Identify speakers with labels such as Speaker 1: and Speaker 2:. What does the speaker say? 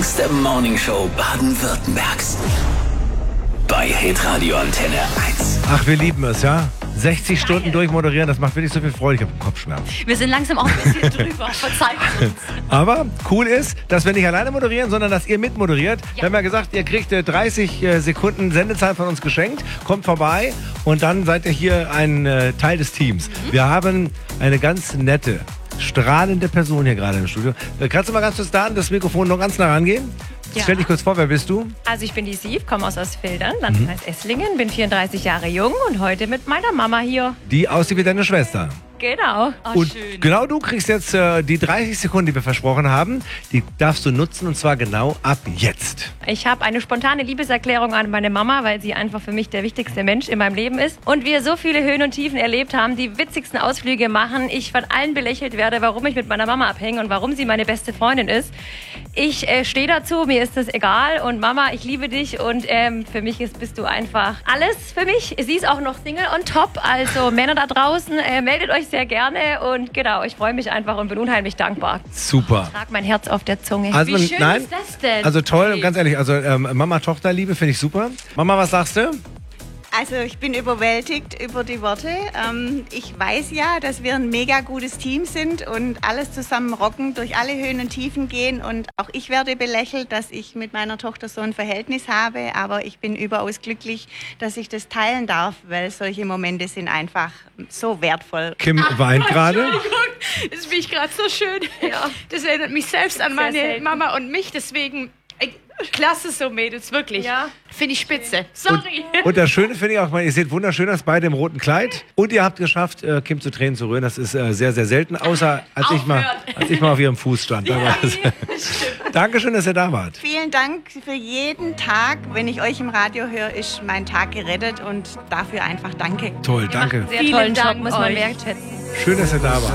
Speaker 1: längste Morningshow Baden-Württembergs. Bei Hitradio Antenne 1.
Speaker 2: Ach, wir lieben es, ja? 60 Stunden durchmoderieren, das macht wirklich so viel Freude. Ich habe Kopfschmerzen.
Speaker 3: Wir sind langsam auch ein bisschen drüber. Verzeiht uns.
Speaker 2: Aber cool ist, dass wir nicht alleine moderieren, sondern dass ihr mitmoderiert. Wir haben ja gesagt, ihr kriegt 30 Sekunden Sendezeit von uns geschenkt. Kommt vorbei und dann seid ihr hier ein Teil des Teams. Wir haben eine ganz nette, strahlende Person hier gerade im Studio. Kannst du mal ganz kurz da an das Mikrofon noch ganz nah rangehen?
Speaker 3: Ja.
Speaker 2: Stell dich kurz vor, wer bist du?
Speaker 3: Also ich bin die Siv, komme aus Ostfildern, Landkreis Esslingen, bin 34 Jahre jung und heute mit meiner Mama hier.
Speaker 2: Die aussieht wie deine Schwester.
Speaker 3: Genau.
Speaker 2: Und genau du kriegst jetzt die 30 Sekunden, die wir versprochen haben. Die darfst du nutzen und zwar genau ab jetzt.
Speaker 3: Ich habe eine spontane Liebeserklärung an meine Mama, weil sie einfach für mich der wichtigste Mensch in meinem Leben ist. Und wir so viele Höhen und Tiefen erlebt haben, die witzigsten Ausflüge machen. Ich von allen belächelt werde, warum ich mit meiner Mama abhänge und warum sie meine beste Freundin ist. Ich stehe dazu, mir ist das egal. Und Mama, ich liebe dich und für mich bist du einfach alles für mich. Sie ist auch noch Single on top, also Männer da draußen, meldet euch sehr gerne und genau, ich freue mich einfach und bin unheimlich dankbar.
Speaker 2: Super.
Speaker 3: Ich trage mein Herz auf der Zunge.
Speaker 2: Also,
Speaker 3: Wie schön
Speaker 2: nein,
Speaker 3: ist das denn?
Speaker 2: Also toll, ganz ehrlich, also Mama-Tochter-Liebe finde ich super. Mama, was sagst du?
Speaker 4: Also ich bin überwältigt über die Worte. Ich weiß ja, dass wir ein mega gutes Team sind und alles zusammen rocken, durch alle Höhen und Tiefen gehen. Und auch ich werde belächelt, dass ich mit meiner Tochter so ein Verhältnis habe. Aber ich bin überaus glücklich, dass ich das teilen darf, weil solche Momente sind einfach so wertvoll.
Speaker 2: Kim weint gerade.
Speaker 5: Das finde ich gerade so schön. Ja. Das erinnert mich selbst an meine Mama und mich. Deswegen, klasse so, Mädels, wirklich.
Speaker 3: Ja.
Speaker 5: Finde ich spitze. Sorry.
Speaker 2: Und das Schöne finde ich auch, ihr seht wunderschön aus, beide im roten Kleid. Und ihr habt geschafft, Kim zu Tränen zu rühren. Das ist sehr, sehr selten. Außer als ich mal auf ihrem Fuß stand. Dankeschön, dass ihr da wart.
Speaker 4: Vielen Dank für jeden Tag. Wenn ich euch im Radio höre, ist mein Tag gerettet und dafür einfach danke.
Speaker 2: Toll, danke.
Speaker 3: Sehr tollen Job,
Speaker 5: Dank
Speaker 3: muss man
Speaker 5: euch.
Speaker 3: wertschätzen.
Speaker 2: Schön, dass ihr da wart.